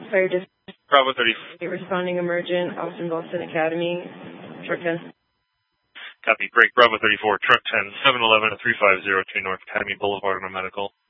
Fire District. Bravo 34. Responding emergent, Austin Boston Academy, truck 10. Copy. Break. Bravo 34, truck 10, 711 to 3502 North Academy Boulevard on a medical.